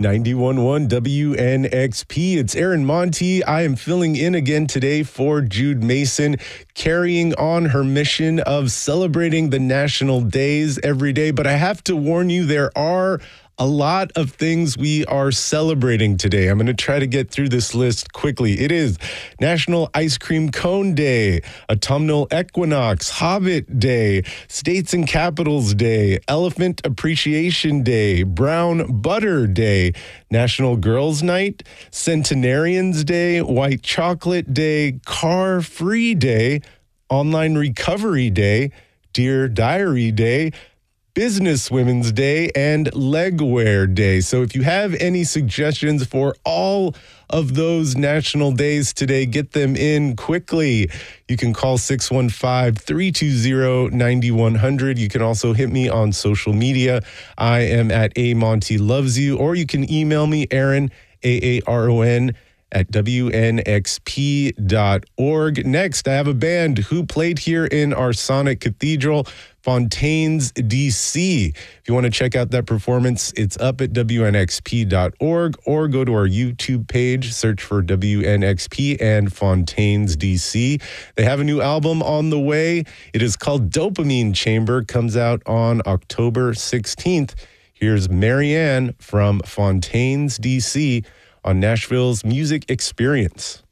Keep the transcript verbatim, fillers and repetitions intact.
ninety-one point one W N X P. It's Aaron Monty. I am filling in again today for Jude Mason, carrying on her mission of celebrating the national days every day. But I have to warn you, there are a lot of things we are celebrating today. I'm going to try to get through this list quickly. It is National Ice Cream Cone Day, Autumnal Equinox, Hobbit Day, States and Capitals Day, Elephant Appreciation Day, Brown Butter Day, National Girls Night, Centenarians Day, White Chocolate Day, Car Free Day, Online Recovery Day, Dear Diary Day, Business Women's Day, and Legwear Day. So if you have any suggestions for all of those national days today, get them in quickly. You can call six one five, three two zero, nine one zero zero. You can also hit me on social media. I am at A Monty Loves You, or you can email me, Aaron, A A R O N, at W N X P dot org. Next, I have a band who played here in our Sonic Cathedral, Fontaines, D C. If you want to check out that performance, it's up at W N X P dot org, or go to our YouTube page, search for W N X P and Fontaines, D C. They have a new album on the way. It is called Dopamine Chamber, comes out on October sixteenth. Here's Marianne from Fontaines, D C on Nashville's Music Experience.